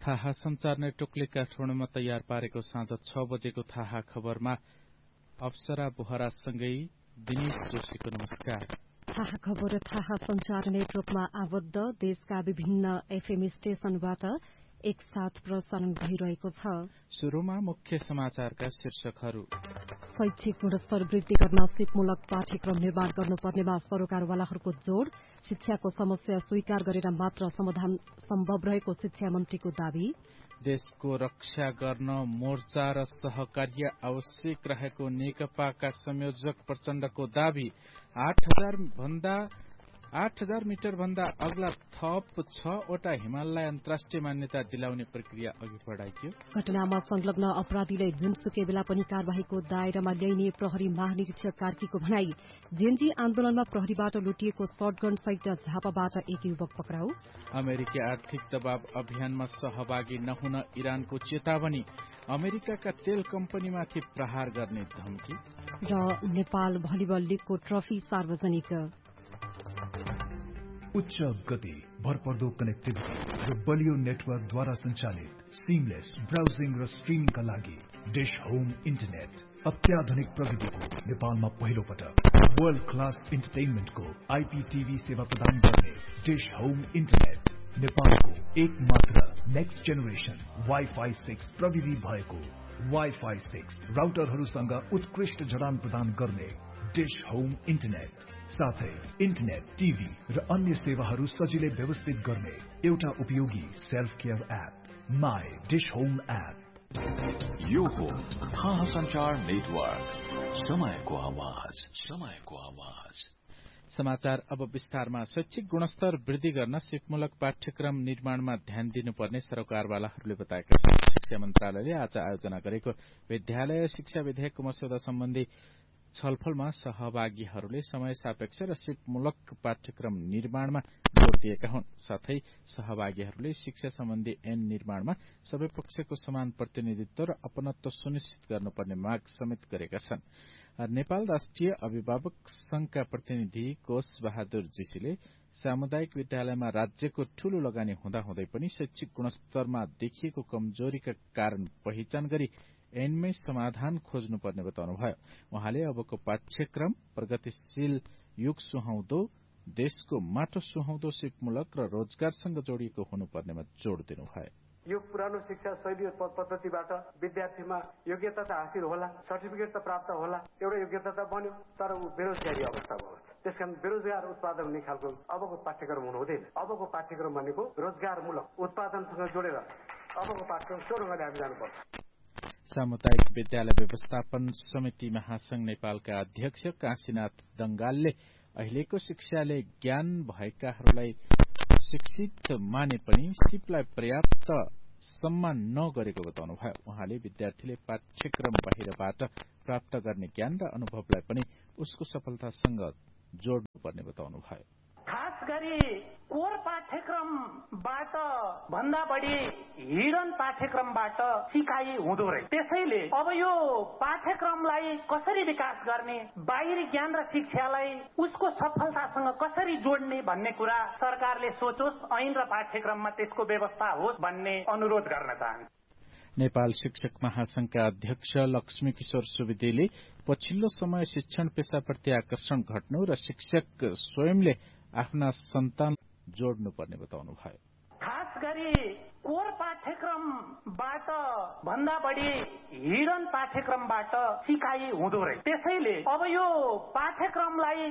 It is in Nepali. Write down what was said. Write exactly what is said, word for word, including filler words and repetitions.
थाहा सञ्चार नेटवर्कले काठमाडौँमा तयार पारेको साँझ छ बजेको थाहा खबरमा अप्सरा बोहरासँगै दिनेश जोशीको नमस्कार। थाहा खबर थाहा सञ्चार नेटवर्कमा आबद्ध देशका विभिन्न एफएम स्टेशनबाट एकसाथ प्रसारण भइरहेको छ। सुरुमा मुख्य समाचारका शीर्षकहरू। शैक्षिक गुणस्तर वृद्धि गर्न सिपमूलक पाठ्यक्रम निर्माण गर्नुपर्नेमा सरकारवालाहरूको जोड़। शिक्षाको समस्या स्वीकार गरेर मात्र समाधान सम्भव रहेको शिक्षा मन्त्रीको दावी। देशको रक्षा गर्न मोर्चा र सहकार्य आवश्यक रहेको नेकपाका संयोजक प्रचण्डको दावी। आठ हजार भन्दा आठ हजार मिटर भन्दा अग्ला थप छवटा हिमाललाई अन्तर्राष्ट्रिय मान्यता दिलाउने प्रक्रिया अघि बढाइयो। घटनामा संलग्न अपराधीलाई जुनसुकै बेला पनि कार्यवाहीको दायरामा ल्याइने प्रहरी महानिरीक्षक कार्कीको भनाई। जेनजी आन्दोलनमा प्रहरीबाट लुटिएको शटगन सहित झापाबाट एक युवक पक्राउ। अमेरिकी आर्थिक दबाव अभियानमा सहभागी नहुन इरानको चेतावनी। अमेरिकाका तेल कम्पनीमाथि प्रहार गर्ने धम्की। र नेपाल भलिबल लीगको ट्रफी सार्वजनिक। उच्च गति, भरपर्दो कनेक्टिभिटी र बलियो नेटवर्कद्वारा सञ्चालित सिमलेस ब्राउजिङ र स्ट्रिमिङका लागि डिश होम इन्टरनेट। अत्याधुनिक प्रविधिको नेपालमा पहिलो पटक वर्ल्ड क्लास इन्टरटेनमेन्टको आइपीटीभी सेवा प्रदान गर्ने डिश होम इन्टरनेट नेपालको एक मात्र नेक्स्ट जेनेरेसन वाइफाई सिक्स प्रविधि भएको वाइफाई सिक्स राउटरहरूसँग उत्कृष्ट जडान प्रदान गर्ने डिश होम इन्टरनेट। साथै इन्टरनेट, टिभी र अन्य सेवाहरू सजिलै व्यवस्थित गर्ने एउटा उपयोगी self care app my dish home app. यो हो थाहा सञ्चार नेटवर्क, समयको आवाज, समयको आवाज। समाचार अब विस्तारमा। शैक्षिक गुणस्तर वृद्धि गर्न सिपमूलक पाठ्यक्रम निर्माणमा ध्यान दिनुपर्ने सरकारवालाहरूले बताएका छन्। शिक्षा मन्त्रालयले आज आयोजना गरेको विद्यालय शिक्षा विधेयकको मस्यौदा सम्बन्धी छलफलमा सहभागीहरूले समय सापेक्ष र सिपमूलक पाठ्यक्रम निर्माणमा जोड़ दिएका हुन्। साथै सहभागीहरूले शिक्षा सम्बन्धी ऐन निर्माणमा सबै पक्षको समान प्रतिनिधित्व र अपनत्व सुनिश्चित गर्नुपर्ने माग समेत गरेका छन्। नेपाल राष्ट्रिय अभिभावक संघका प्रतिनिधि कोष बहादुर जीसीले सामुदायिक विद्यालयमा राज्यको ठूलो लगानी हुँदाहुँदै पनि शैक्षिक गुणस्तरमा देखिएको कमजोरीका कारण पहिचान गरी ऐनमै समाधान खोज्नुपर्ने बताउनुभयो। उहाँले अबको पाठ्यक्रम प्रगतिशील युग सुहाउँदो, देशको माटो सुहाउँदो सिपमूलक र रोजगारसँग जोडिएको हुनुपर्नेमा जोड़ दिनुभयो। यो पुरानो शिक्षा शैली पद्धतिबाट विद्यार्थीमा योग्यता त हासिल होला, सर्टिफिकेट त प्राप्त होला, एउटा योग्यता त बन्यो, तर ऊ बेरोजगारी अवस्था भयो। त्यसकारण बेरोजगार उत्पादन हुने खालको अबको पाठ्यक्रम हुनु हुँदैन। अबको पाठ्यक्रम भनेको रोजगारमूलक उत्पादनसँग जोडेर अबको पाठ्यक्रम त्यो ढङ्गले हामी जानुपर्छ। सामुदायिक विद्यालय व्यवस्थापन समिति महासंघ नेपालका अध्यक्ष काशीनाथ दंगालले अहिलेको शिक्षाले ज्ञान भएकाहरूलाई शिक्षित माने पनि सिपलाई पर्याप्त सम्मान नगरेको बताउनुभयो। उहाँले विद्यार्थीले पाठ्यक्रम बाहिरबाट प्राप्त गर्ने ज्ञान र अनुभवलाई पनि उसको सफलतासँग जोड्नुपर्ने बताउनुभयो। खास गरी कोर पाठ्यक्रमबाट भन्दा बढी हिडन पाठ्यक्रमबाट सिकाइ हुँदो रहेछ। त्यसैले अब यो पाठ्यक्रमलाई कसरी विकास गर्ने, बाहिरी ज्ञान र शिक्षालाई उसको सफलतासँग कसरी जोड्ने भन्ने कुरा सरकारले सोचोस्, ऐन र पाठ्यक्रममा त्यसको व्यवस्था होस् भन्ने अनुरोध गर्न चाहन्छु। नेपाल शिक्षक महासंघका अध्यक्ष लक्ष्मी किशोर सुवेदीले पछिल्लो समय शिक्षण पेशाप्रति आकर्षण घट्नु र शिक्षक स्वयंले आफ्ना सन्तान जोड्नुपर्ने बताउनुभयो। खास गरी कोर पाठ्यक्रमबाट भन्दा बढी हिडन पाठ्यक्रमबाट सिकाइ हुँदो रहेछ। त्यसैले अब यो पाठ्यक्रमलाई